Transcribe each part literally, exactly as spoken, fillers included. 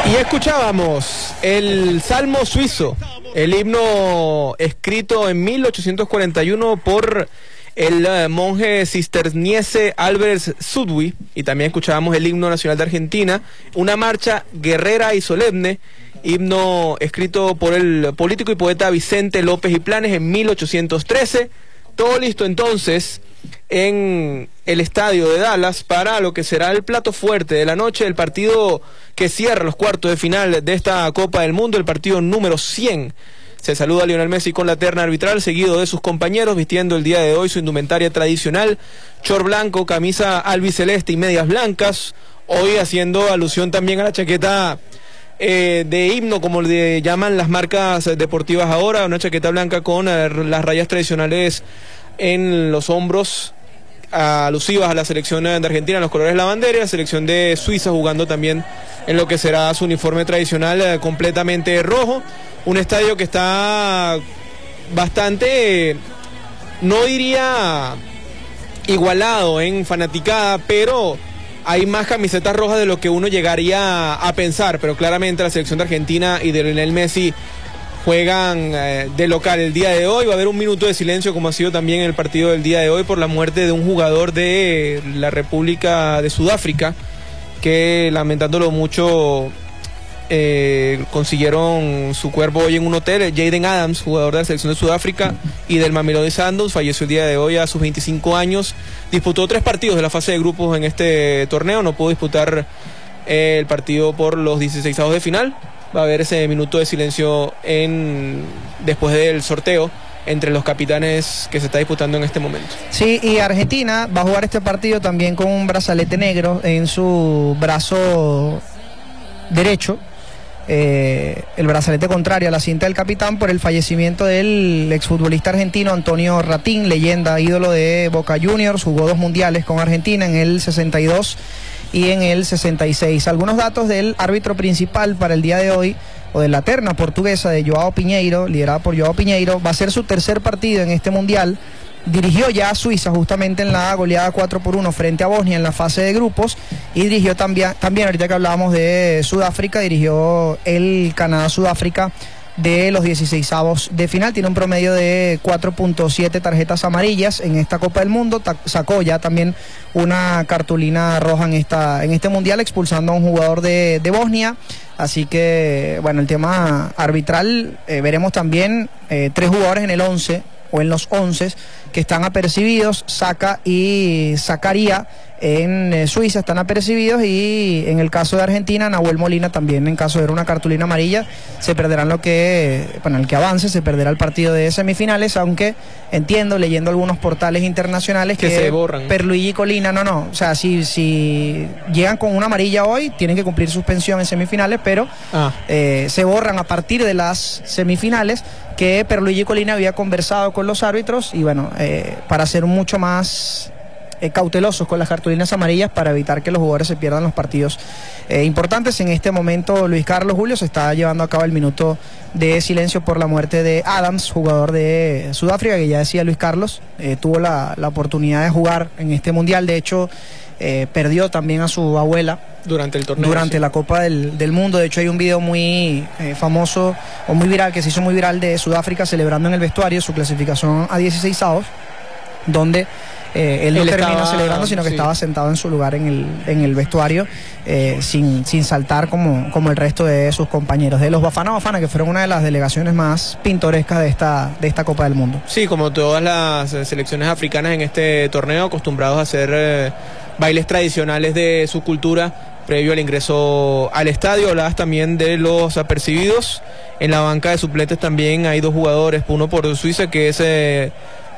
Y escuchábamos el Salmo Suizo, el himno escrito en mil ochocientos cuarenta y uno por el uh, monje cisterciense Albert Sudwy, y también escuchábamos el himno nacional de Argentina, una marcha guerrera y solemne, himno escrito por el político y poeta Vicente López y Planes en mil ochocientos trece. Todo listo entonces en el estadio de Dallas para lo que será el plato fuerte de la noche, el partido que cierra los cuartos de final de esta Copa del Mundo, el partido número cien. Se saluda a Lionel Messi con la terna arbitral, seguido de sus compañeros, vistiendo el día de hoy su indumentaria tradicional, short blanco, camisa albiceleste y medias blancas, hoy haciendo alusión también a la chaqueta eh, de himno, como le llaman las marcas deportivas ahora, una chaqueta blanca con eh, las rayas tradicionales en los hombros, alusivas a la selección de Argentina, los colores de la bandera, y la selección de Suiza jugando también en lo que será su uniforme tradicional eh, completamente rojo. Un estadio que está bastante, no diría igualado en fanaticada, pero hay más camisetas rojas de lo que uno llegaría a pensar, pero claramente la selección de Argentina y de Lionel Messi juegan eh, de local el día de hoy. Va a haber un minuto de silencio, como ha sido también el partido del día de hoy, por la muerte de un jugador de la República de Sudáfrica, que lamentándolo mucho eh, consiguieron su cuerpo hoy en un hotel. Jaden Adams, jugador de la selección de Sudáfrica y del Mamelodi Sundowns, falleció el día de hoy a sus veinticinco años. Disputó tres partidos de la fase de grupos en este torneo, no pudo disputar eh, el partido por los dieciseisavos de final. Va a haber ese minuto de silencio en después del sorteo entre los capitanes que se está disputando en este momento. Sí, y Argentina va a jugar este partido también con un brazalete negro en su brazo derecho, eh, el brazalete contrario a la cinta del capitán, por el fallecimiento del exfutbolista argentino Antonio Ratín, leyenda, ídolo de Boca Juniors, jugó dos mundiales con Argentina en el sesenta y dos y en el sesenta y seis. Algunos datos del árbitro principal para el día de hoy, o de la terna portuguesa de Joao Pinheiro, liderada por Joao Pinheiro. Va a ser su tercer partido en este mundial. Dirigió ya a Suiza justamente en la goleada cuatro por uno frente a Bosnia en la fase de grupos, y dirigió también, también ahorita que hablábamos de Sudáfrica, dirigió el Canadá-Sudáfrica de los dieciseisavos de final. Tiene un promedio de cuatro punto siete tarjetas amarillas en esta Copa del Mundo. Ta sacó ya también una cartulina roja en esta en este mundial, expulsando a un jugador de, de Bosnia. Así que, bueno, el tema arbitral, eh, veremos también eh, tres jugadores en el once, o en los once, que están apercibidos. Saka y Zakaria en eh, Suiza están apercibidos, y en el caso de Argentina, Nahuel Molina también, en caso de ver una cartulina amarilla, se perderán lo que, bueno, el que avance, se perderá el partido de semifinales, aunque entiendo, leyendo algunos portales internacionales, que, que se borran. Perluigi y Colina, no, no, o sea, si, si llegan con una amarilla hoy, tienen que cumplir suspensión en semifinales, pero ah. eh, se borran a partir de las semifinales, que Perluigi y Colina había conversado con los árbitros, y bueno, eh, para ser mucho más eh, cautelosos con las cartulinas amarillas, para evitar que los jugadores se pierdan los partidos eh, importantes. En este momento, Luis Carlos, Julio, se está llevando a cabo el minuto de silencio por la muerte de Adams, jugador de Sudáfrica, que ya decía Luis Carlos, eh, tuvo la, la oportunidad de jugar en este mundial. De hecho, Eh, perdió también a su abuela durante el torneo, durante sí. la Copa del, del Mundo. De hecho, hay un video muy eh, famoso, o muy viral, que se hizo muy viral, de Sudáfrica celebrando en el vestuario su clasificación a dieciseisavos, donde eh, él no él termina estaba, celebrando, sino que sí. estaba sentado en su lugar en el, en el vestuario, eh, sin, sin saltar como, como el resto de sus compañeros, de los Bafana Bafana, que fueron una de las delegaciones más pintorescas de esta, de esta Copa del Mundo. Sí, como todas las selecciones africanas en este torneo, acostumbrados a hacer eh, bailes tradicionales de su cultura previo al ingreso al estadio. Hablabas también de los apercibidos. En la banca de suplentes también hay dos jugadores, uno por Suiza, que es eh,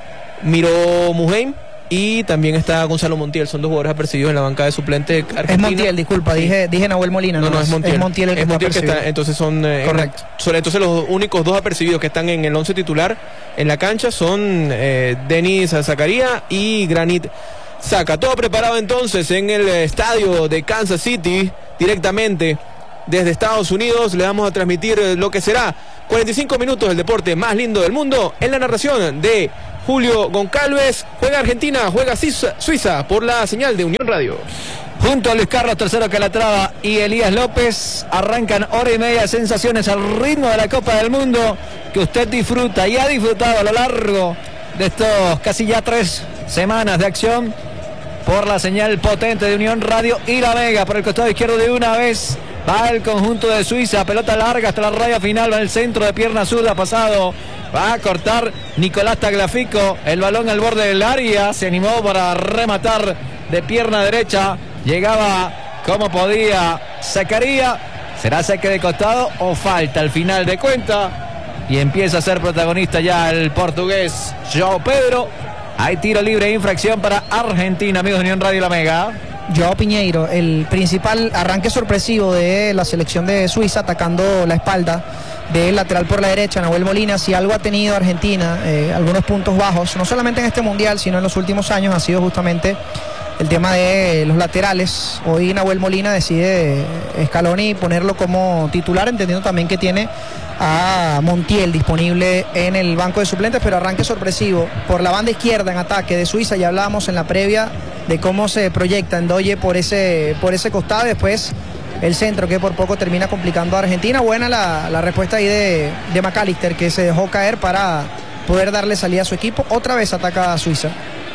Miro Muheim, y también está Gonzalo Montiel. Son dos jugadores apercibidos en la banca de suplentes argentina. Es Montiel, disculpa, sí. dije, dije Nahuel Molina. No, no, no es Montiel. Es Montiel el que, es está, Montiel que está. Entonces son, eh, correcto. En, son entonces los únicos dos apercibidos que están en el once titular en la cancha son eh, Denis Zakaria y Granit Xhaka. Todo preparado entonces en el estadio de Kansas City, directamente desde Estados Unidos. Le vamos a transmitir lo que será cuarenta y cinco minutos del deporte más lindo del mundo, en la narración de Julio Goncalves. Juega Argentina, juega Suiza por la señal de Unión Radio. Junto a Luis Carlos, tercero Calatrava y Elías López, arrancan hora y media de sensaciones al ritmo de la Copa del Mundo que usted disfruta y ha disfrutado a lo largo de estos casi ya tres semanas de acción por la señal potente de Unión Radio y La Mega. Por el costado izquierdo de una vez va el conjunto de Suiza, pelota larga hasta la raya final, va el centro de pierna zurda pasado, va a cortar Nicolás Tagliafico, el balón al borde del área, se animó para rematar de pierna derecha, llegaba como podía, sacaría, será saque de costado o falta al final de cuenta y empieza a ser protagonista ya el portugués João Pedro. Hay tiro libre e infracción para Argentina, amigos de Unión Radio y La Mega. João Piñeiro, el principal arranque sorpresivo de la selección de Suiza, atacando la espalda del lateral por la derecha, Nahuel Molina. Si algo ha tenido Argentina, eh, algunos puntos bajos, no solamente en este mundial, sino en los últimos años, ha sido justamente el tema de los laterales. Hoy Nahuel Molina decide Scaloni ponerlo como titular, entendiendo también que tiene a Montiel disponible en el banco de suplentes, pero arranque sorpresivo por la banda izquierda en ataque de Suiza. Ya hablábamos en la previa de cómo se proyecta Ndoye por ese, por ese costado, y después el centro que por poco termina complicando a Argentina. Buena la, la respuesta ahí de, de McAllister, que se dejó caer para poder darle salida a su equipo. Otra vez ataca a Suiza.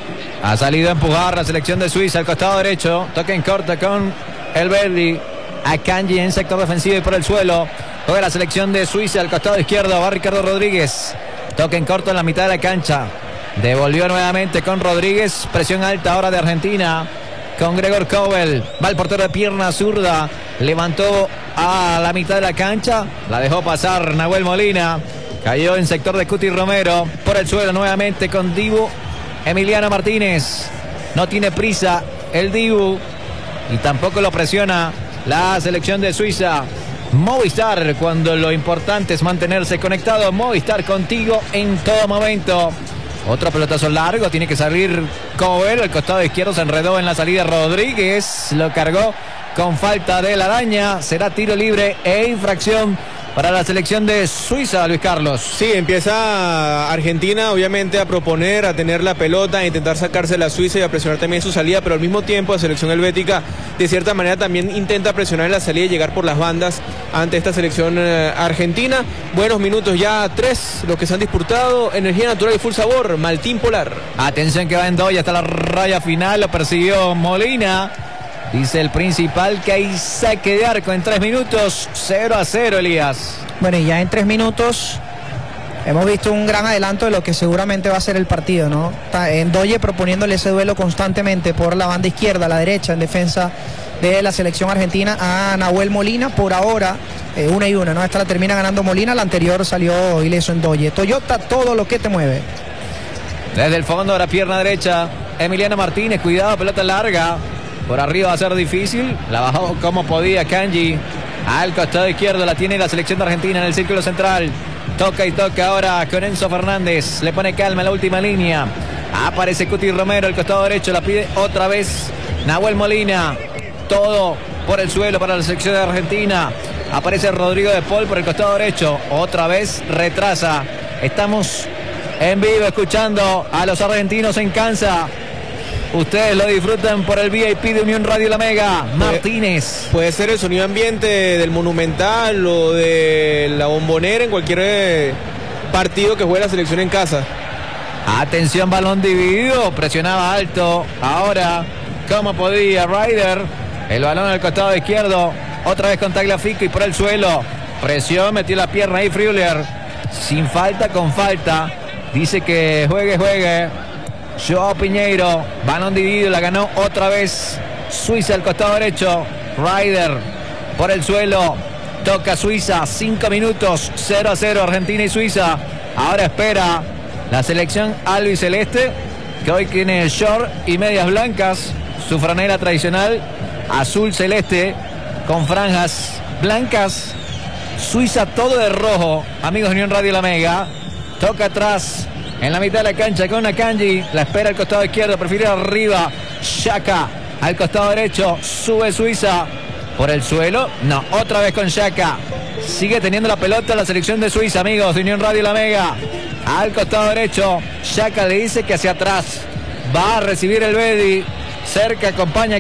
Ha salido a empujar la selección de Suiza al costado derecho, toca en corta con el Verdi, Akanji en sector defensivo y por el suelo. Juega la selección de Suiza al costado izquierdo, va Ricardo Rodríguez, toca en corto en la mitad de la cancha, devolvió nuevamente con Rodríguez, presión alta ahora de Argentina con Gregor Kobel, va el portero de pierna zurda, levantó a la mitad de la cancha, la dejó pasar Nahuel Molina, cayó en sector de Cuti Romero, por el suelo nuevamente con Dibu Emiliano Martínez, no tiene prisa el Dibu y tampoco lo presiona la selección de Suiza. Movistar, cuando lo importante es mantenerse conectado. Movistar contigo en todo momento. Otro pelotazo largo, tiene que salir Kobel, al costado izquierdo se enredó en la salida Rodríguez, lo cargó con falta de la araña, será tiro libre e infracción para la selección de Suiza, Luis Carlos. Sí, empieza Argentina obviamente a proponer, a tener la pelota, a intentar sacarse la Suiza y a presionar también su salida, pero al mismo tiempo la selección helvética de cierta manera también intenta presionar en la salida y llegar por las bandas ante esta selección eh, argentina. Buenos minutos ya, tres, los que se han disputado, energía natural y full sabor, Maltín Polar. Atención que va Ndoye hasta la raya final, lo persiguió Molina. Dice el principal que hay saque de arco en tres minutos, cero a cero, Elías. Bueno, y ya en tres minutos hemos visto un gran adelanto de lo que seguramente va a ser el partido, ¿no? Ndoye proponiéndole ese duelo constantemente por la banda izquierda, a la derecha, en defensa de la selección argentina a Nahuel Molina. Por ahora, eh, una y una, ¿no? Esta la termina ganando Molina, la anterior salió ileso Ndoye. Toyota, todo lo que te mueve. Desde el fondo de la pierna derecha, Emiliano Martínez, cuidado, pelota larga. Por arriba va a ser difícil, la bajó como podía Kanji, al costado izquierdo la tiene la selección de Argentina en el círculo central, toca y toca ahora con Enzo Fernández, le pone calma en la última línea, aparece Cuti Romero, el costado derecho, la pide otra vez Nahuel Molina, todo por el suelo para la selección de Argentina, aparece Rodrigo de Paul por el costado derecho, otra vez retrasa, estamos en vivo escuchando a los argentinos en Kansas. Ustedes lo disfrutan por el V I P de Unión Radio La Mega. Martínez. Puede ser el sonido ambiente del Monumental o de la Bombonera en cualquier partido que juegue la selección en casa. Atención, balón dividido. Presionaba alto. Ahora, como podía, Ryder. El balón al costado izquierdo. Otra vez con Tagliafico y por el suelo. Presión, metió la pierna ahí Freuler. Sin falta, con falta. Dice que juegue, juegue. João Piñeiro, balón dividido, la ganó otra vez Suiza al costado derecho, Ryder por el suelo, toca Suiza, cinco minutos, cero a cero Argentina y Suiza. Ahora espera la selección albiceleste, que hoy tiene short y medias blancas, su franela tradicional azul celeste con franjas blancas. Suiza todo de rojo, amigos de Unión Radio La Mega. Toca atrás en la mitad de la cancha con Akanji, la espera al costado izquierdo, prefiere arriba Xhaka, al costado derecho sube Suiza por el suelo, no, otra vez con Xhaka, sigue teniendo la pelota la selección de Suiza, amigos de Unión Radio La Mega, al costado derecho Xhaka le dice que hacia atrás va a recibir el Bedi, cerca acompaña